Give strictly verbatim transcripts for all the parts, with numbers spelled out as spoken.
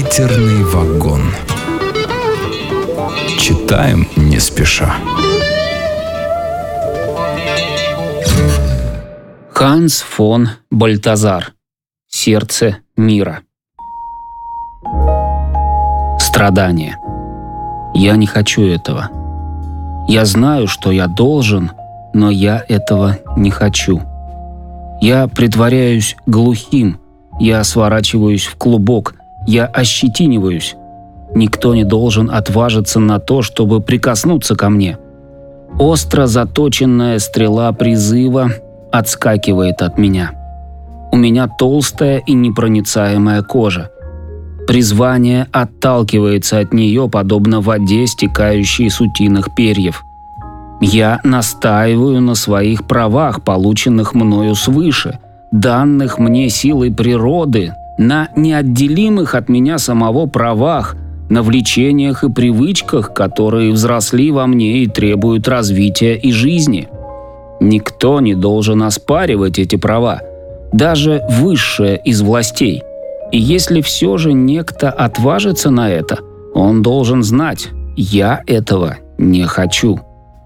Литерный вагон. Читаем не спеша. Ханс фон Бальтазар. Сердце мира. Страдание. Я не хочу этого. Я знаю, что я должен, но я этого не хочу. Я притворяюсь глухим, я сворачиваюсь в клубок, я ощетиниваюсь. Никто не должен отважиться на то, чтобы прикоснуться ко мне. Остро заточенная стрела призыва отскакивает от меня. У меня толстая и непроницаемая кожа. Призвание отталкивается от нее, подобно воде, стекающей с утиных перьев. Я настаиваю на своих правах, полученных мною свыше, данных мне силой природы, на неотделимых от меня самого правах, на влечениях и привычках, которые взросли во мне и требуют развития и жизни. Никто не должен оспаривать эти права, даже высшая из властей. И если все же некто отважится на это, он должен знать: я этого не хочу.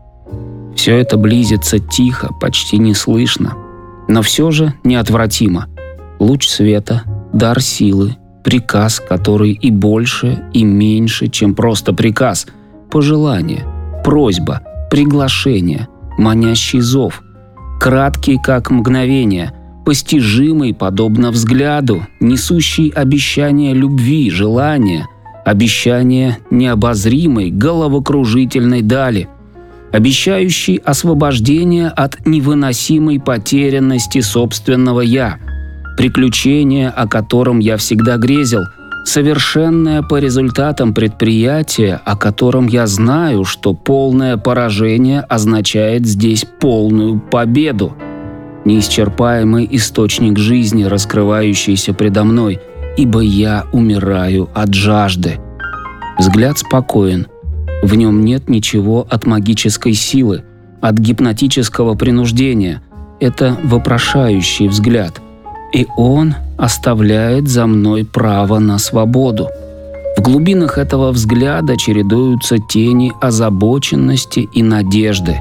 Все это близится тихо, почти неслышно, но все же неотвратимо. Луч света, дар силы, приказ, который и больше, и меньше, чем просто приказ, пожелание, просьба, приглашение, манящий зов, краткий как мгновение, постижимый подобно взгляду, несущий обещание любви, желания, обещание необозримой, головокружительной дали, обещающий освобождение от невыносимой потерянности собственного «я», приключение, о котором я всегда грезил, совершенное по результатам предприятия, о котором я знаю, что полное поражение означает здесь полную победу. Неисчерпаемый источник жизни, раскрывающийся предо мной, ибо я умираю от жажды. Взгляд спокоен. В нем нет ничего от магической силы, от гипнотического принуждения. Это вопрошающий взгляд. И он оставляет за мной право на свободу. В глубинах этого взгляда чередуются тени озабоченности и надежды.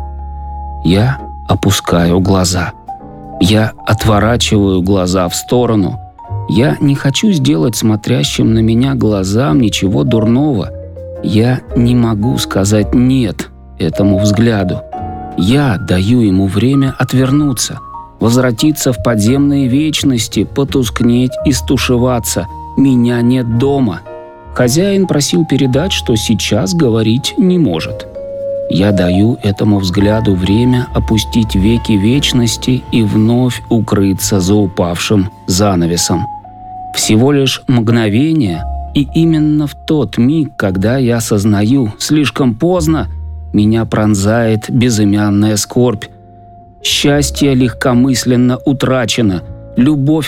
Я опускаю глаза. Я отворачиваю глаза в сторону. Я не хочу сделать смотрящим на меня глазам ничего дурного. Я не могу сказать «нет» этому взгляду. Я даю ему время отвернуться, возвратиться в подземные вечности, потускнеть и стушеваться. Меня нет дома. Хозяин просил передать, что сейчас говорить не может. Я даю этому взгляду время опустить веки вечности и вновь укрыться за упавшим занавесом. Всего лишь мгновение, и именно в тот миг, когда я осознаю, слишком поздно, меня пронзает безымянная скорбь. Счастье легкомысленно утрачено, любовь